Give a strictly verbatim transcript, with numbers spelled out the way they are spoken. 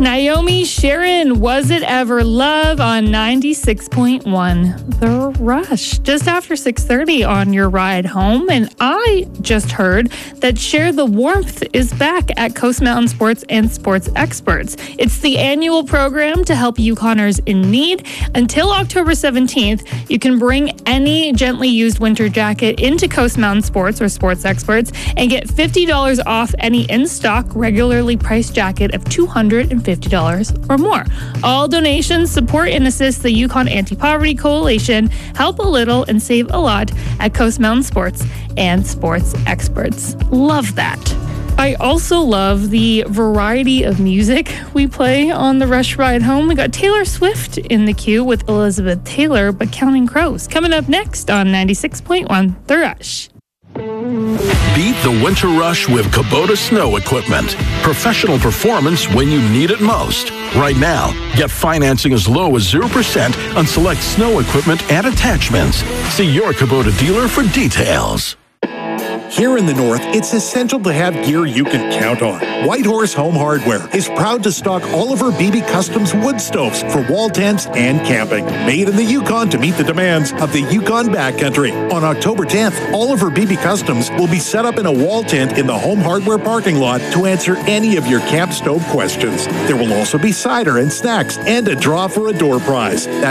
Naomi Sharon, Was It Ever Love on ninety-six point one The Rush. Just after six thirty on your ride home. And I just heard that Share the Warmth is back at Coast Mountain Sports and Sports Experts. It's the annual program to help Yukoners in need. Until October seventeenth, you can bring any gently used winter jacket into Coast Mountain Sports or Sports Experts and get fifty dollars off any in-stock, regularly priced jacket of two hundred fifty dollars or more. All donations support and assist the Yukon Anti-Poverty Coalition. Help a little and save a lot at Coast Mountain Sports and Sports Experts. Love that. I also love the variety of music we play on the Rush Ride Home. We got Taylor Swift in the queue with Elizabeth Taylor, but Counting Crows. Coming up next on ninety-six point one The Rush. Beat the winter rush with Kubota snow equipment. Professional performance when you need it most. Right now, get financing as low as zero percent on select snow equipment and attachments. See your Kubota dealer for details. Here in the North, it's essential to have gear you can count on. Whitehorse Home Hardware is proud to stock Oliver Beebe Customs wood stoves for wall tents and camping. Made in the Yukon to meet the demands of the Yukon backcountry. On October tenth, Oliver Beebe Customs will be set up in a wall tent in the Home Hardware parking lot to answer any of your camp stove questions. There will also be cider and snacks and a draw for a door prize.